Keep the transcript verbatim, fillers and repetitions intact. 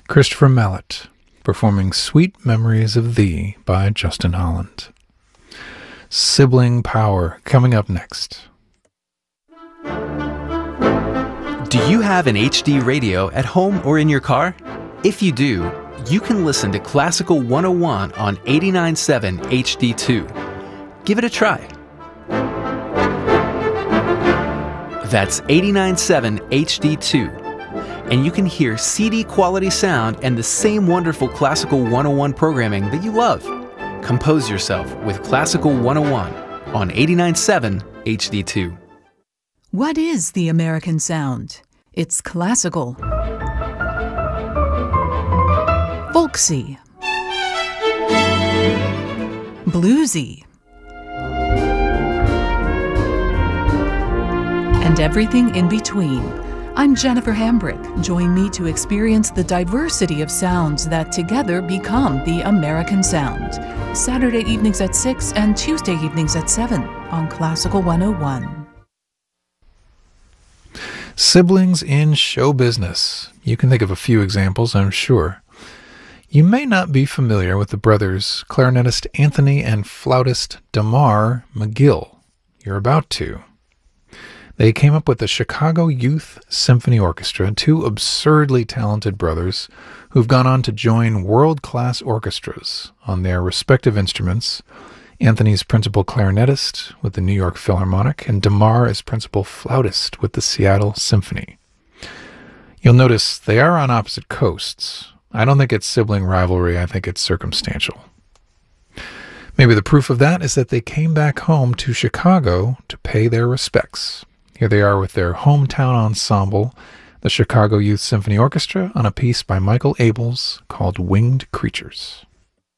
Christopher Mallet, performing Sweet Memories of Thee by Justin Holland. Sibling Power, coming up next. Do you have an H D radio at home or in your car? If you do, you can listen to Classical one oh one on eighty-nine point seven H D two. Give it a try. That's eighty-nine point seven H D two. And you can hear C D quality sound and the same wonderful Classical one oh one programming that you love. Compose yourself with Classical one oh one on eighty-nine point seven H D two. What is the American sound? It's classical, folksy, bluesy, and everything in between. I'm Jennifer Hambrick. Join me to experience the diversity of sounds that together become the American sound. Saturday evenings at six and Tuesday evenings at seven on Classical one oh one. Siblings in show business. You can think of a few examples, I'm sure. You may not be familiar with the brothers, clarinetist Anthony and flautist Damar McGill. You're about to. They came up with the Chicago Youth Symphony Orchestra, two absurdly talented brothers who've gone on to join world-class orchestras on their respective instruments. Anthony's principal clarinetist with the New York Philharmonic, and Damar is principal flautist with the Seattle Symphony. You'll notice they are on opposite coasts. I don't think it's sibling rivalry, I think it's circumstantial. Maybe the proof of that is that they came back home to Chicago to pay their respects. Here they are with their hometown ensemble, the Chicago Youth Symphony Orchestra, on a piece by Michael Abels called Winged Creatures.